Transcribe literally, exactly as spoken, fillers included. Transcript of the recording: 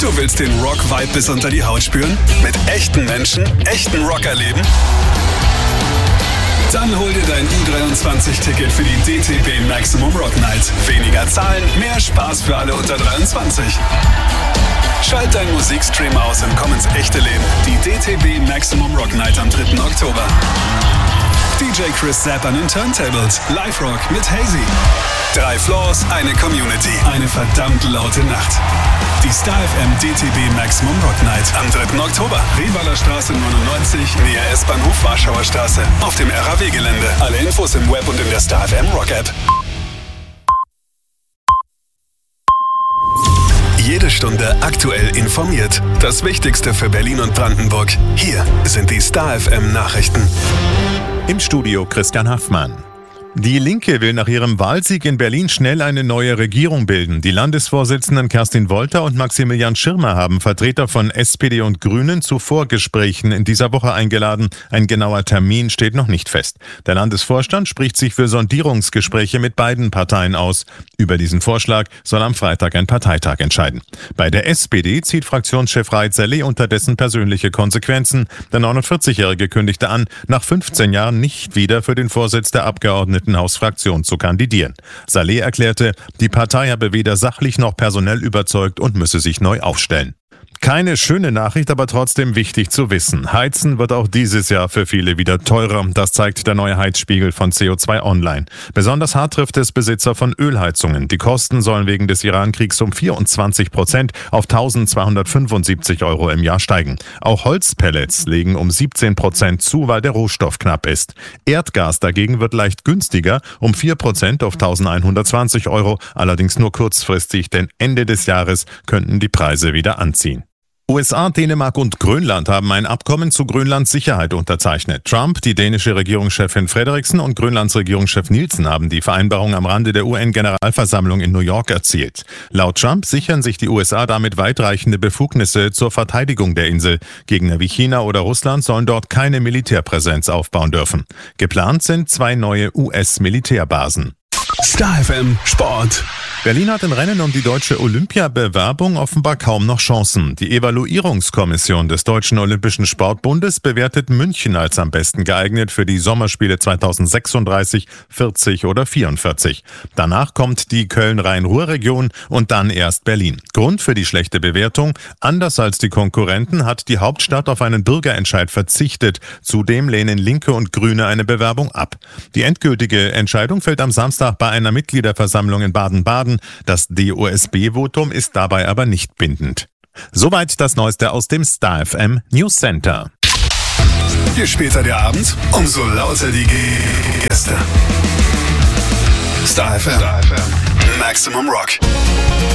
Du willst den Rock-Vibe bis unter die Haut spüren? Mit echten Menschen, echten Rock erleben? Dann hol dir dein U dreiundzwanzig-Ticket für die D T B Maximum Rock Night. Weniger zahlen, mehr Spaß für alle unter dreiundzwanzig. Schalt deinen Musikstream aus und komm ins echte Leben. Die D T B Maximum Rock Night am dritten Oktober. D J Chris Zapp an den Turntables. Live-Rock mit Hazy. Drei Floors, eine Community. Eine verdammt laute Nacht. Die Star F M D T B Maximum Rock Night am dritten Oktober. Revaler Straße neunundneunzig, nähe S-Bahnhof Warschauer Straße. Auf dem R A W-Gelände. Alle Infos im Web und in der Star F M Rock App. Jede Stunde aktuell informiert. Das Wichtigste für Berlin und Brandenburg. Hier sind die Star F M Nachrichten. Im Studio Christian Haffmann. Die Linke will nach ihrem Wahlsieg in Berlin schnell eine neue Regierung bilden. Die Landesvorsitzenden Kerstin Wolter und Maximilian Schirmer haben Vertreter von S P D und Grünen zu Vorgesprächen in dieser Woche eingeladen. Ein genauer Termin steht noch nicht fest. Der Landesvorstand spricht sich für Sondierungsgespräche mit beiden Parteien aus. Über diesen Vorschlag soll am Freitag ein Parteitag entscheiden. Bei der S P D zieht Fraktionschef Raed Saleh unterdessen persönliche Konsequenzen. Der neunundvierzigjährige kündigte an, nach fünfzehn Jahren nicht wieder für den Vorsitz der Abgeordnetenhausfraktion zu kandidieren. Saleh erklärte, die Partei habe weder sachlich noch personell überzeugt und müsse sich neu aufstellen. Keine schöne Nachricht, aber trotzdem wichtig zu wissen. Heizen wird auch dieses Jahr für viele wieder teurer. Das zeigt der neue Heizspiegel von C O zwei Online. Besonders hart trifft es Besitzer von Ölheizungen. Die Kosten sollen wegen des Irankriegs um vierundzwanzig Prozent auf eintausendzweihundertfünfundsiebzig Euro im Jahr steigen. Auch Holzpellets legen um siebzehn Prozent zu, weil der Rohstoff knapp ist. Erdgas dagegen wird leicht günstiger, um vier Prozent auf eintausendeinhundertzwanzig Euro, allerdings nur kurzfristig, denn Ende des Jahres könnten die Preise wieder anziehen. U S A, Dänemark und Grönland haben ein Abkommen zu Grönlands Sicherheit unterzeichnet. Trump, die dänische Regierungschefin Frederiksen und Grönlands Regierungschef Nielsen haben die Vereinbarung am Rande der U N-Generalversammlung in New York erzielt. Laut Trump sichern sich die U S A damit weitreichende Befugnisse zur Verteidigung der Insel. Gegner wie China oder Russland sollen dort keine Militärpräsenz aufbauen dürfen. Geplant sind zwei neue U S-Militärbasen. Star F M Sport. Berlin hat im Rennen um die deutsche Olympiabewerbung offenbar kaum noch Chancen. Die Evaluierungskommission des Deutschen Olympischen Sportbundes bewertet München als am besten geeignet für die Sommerspiele zweitausendsechsunddreißig, vierzig oder vierundvierzig. Danach kommt die Köln-Rhein-Ruhr-Region und dann erst Berlin. Grund für die schlechte Bewertung: anders als die Konkurrenten hat die Hauptstadt auf einen Bürgerentscheid verzichtet. Zudem lehnen Linke und Grüne eine Bewerbung ab. Die endgültige Entscheidung fällt am Samstag bei einer Mitgliederversammlung in Baden-Baden. Das D O S B-Votum ist dabei aber nicht bindend. Soweit das Neueste aus dem Star F M News Center. Je später der Abend, umso lauter die Gäste. Star F M. Maximum Rock.